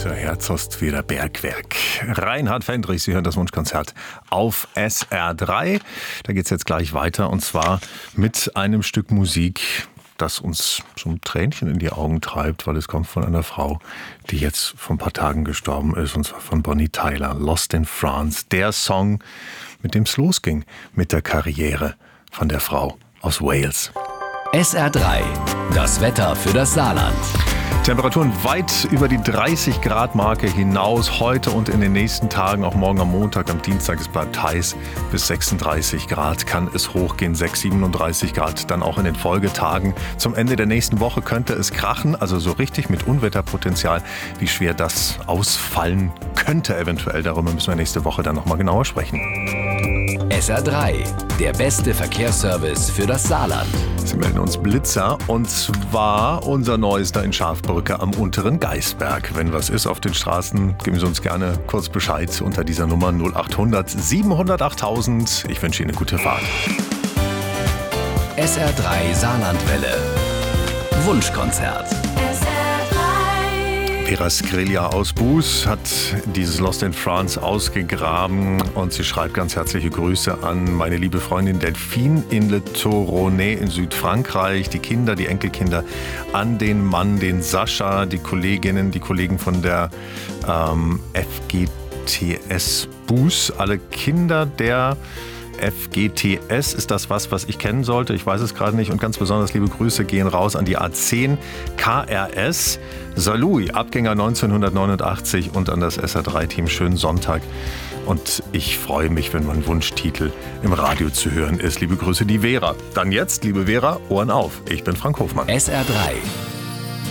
Dieser Herzhorst wieder Bergwerk. Reinhard Fendrich, Sie hören das Wunschkonzert auf SR3. Da geht es jetzt gleich weiter und zwar mit einem Stück Musik, das uns so ein Tränchen in die Augen treibt, weil es kommt von einer Frau, die jetzt vor ein paar Tagen gestorben ist, und zwar von Bonnie Tyler. Lost in France, der Song, mit dem es losging mit der Karriere von der Frau aus Wales. SR3, das Wetter für das Saarland. Temperaturen weit über die 30-Grad-Marke hinaus. Heute und in den nächsten Tagen, auch morgen am Montag, am Dienstag, es bleibt heiß. Bis 36 Grad kann es hochgehen, 37 Grad dann auch in den Folgetagen. Zum Ende der nächsten Woche könnte es krachen, also so richtig mit Unwetterpotenzial. Wie schwer das ausfallen könnte eventuell, darüber müssen wir nächste Woche dann nochmal genauer sprechen. SR3, der beste Verkehrsservice für das Saarland. Sie melden uns Blitzer, und zwar unser Neuester in Schafbrücke am unteren Geisberg. Wenn was ist auf den Straßen, geben Sie uns gerne kurz Bescheid unter dieser Nummer 0800 700 8000. Ich wünsche Ihnen eine gute Fahrt. SR3 Saarlandwelle. Wunschkonzert. Vera Skrilja aus Buß hat dieses Lost in France ausgegraben und sie schreibt ganz herzliche Grüße an meine liebe Freundin Delphine in Le Toronnet in Südfrankreich, die Kinder, die Enkelkinder, an den Mann, den Sascha, die Kolleginnen, die Kollegen von der FGTS Buß, alle Kinder der FGTS. Ist das was ich kennen sollte? Ich weiß es gerade nicht. Und ganz besonders liebe Grüße gehen raus an die A10 KRS Saarlouis, Abgänger 1989, und an das SR3-Team. Schönen Sonntag. Und ich freue mich, wenn mein Wunschtitel im Radio zu hören ist. Liebe Grüße, die Vera. Dann jetzt, liebe Vera, Ohren auf. Ich bin Frank Hofmann. SR3,